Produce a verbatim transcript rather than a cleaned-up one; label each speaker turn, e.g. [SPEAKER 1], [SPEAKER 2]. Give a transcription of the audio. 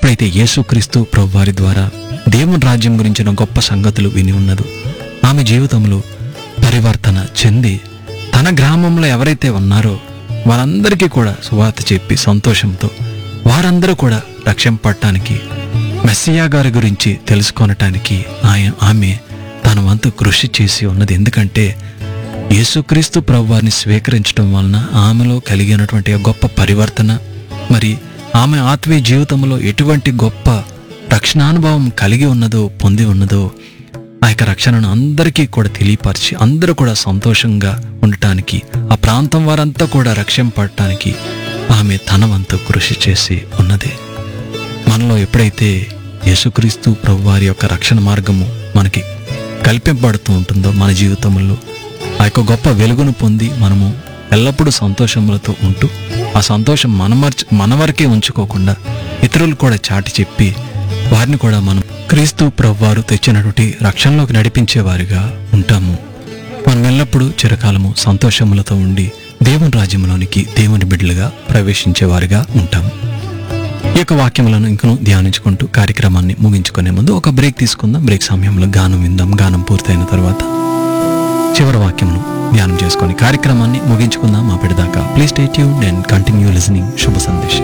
[SPEAKER 1] ఎప్పుడైతే యేసుక్రీస్తు ప్రభువారి ద్వారా దేవుని రాజ్యం గురించిన గొప్ప సంగతులు విని ఉన్నదో, ఆమె జీవితంలో పరివర్తన చెంది తన గ్రామంలో ఎవరైతే ఉన్నారో వారందరికీ కూడా సువార్త చెప్పి సంతోషంతో వారందరూ కూడా రక్షింపడటానికి, మెస్సియా గారి గురించి తెలుసుకొనటానికి ఆయన ఆమె తన వంతు కృషి చేసి ఉన్నది. ఎందుకంటే యేసుక్రీస్తు ప్రభువారిని స్వీకరించడం వలన ఆమెలో కలిగినటువంటి గొప్ప పరివర్తన, మరి ఆమె ఆత్మీయ జీవితంలో ఎటువంటి గొప్ప రక్షణానుభవం కలిగి ఉన్నదో, పొంది ఉన్నదో, ఆ యొక్క రక్షణను అందరికీ కూడా తెలియపరిచి అందరూ కూడా సంతోషంగా ఉండటానికి, ఆ ప్రాంతం వారంతా కూడా రక్షింపడటానికి ఆమె తన వంతు కృషి చేసి ఉన్నది. మనలో ఎప్పుడైతే యేసుక్రీస్తు ప్రభువారి యొక్క రక్షణ మార్గము మనకి కల్పింపబడుతూ ఉంటుందో, మన జీవితంలో ఆ యొక్క గొప్ప వెలుగును పొంది మనము ఎల్లప్పుడూ సంతోషములతో ఉంటూ ఆ సంతోషం మన మర్చి మన వరకే ఉంచుకోకుండా ఇతరులు కూడా చాటి చెప్పి వారిని కూడా మనం క్రీస్తు ప్రభువారు తెచ్చినటువంటి రక్షణలోకి నడిపించేవారిగా ఉంటాము. మనం ఎల్లప్పుడూ చిరకాలము సంతోషములతో ఉండి దేవుని రాజ్యంలోనికి దేవుని బిడ్డలుగా ప్రవేశించేవారిగా ఉంటాము. ఈ యొక్క వాక్యములను ఇంకను ధ్యానించుకుంటూ కార్యక్రమాన్ని ముగించుకునే ముందు ఒక బ్రేక్ తీసుకుందాం. బ్రేక్ సమయంలో గానం విందాం. గానం పూర్తయిన తర్వాత చివరి వాక్యమును ధ్యానం చేసుకొని కార్యక్రమాన్ని ముగించుకుందాం. మా పెడదాకా please stay tuned and continue listening. శుభ సందేశం.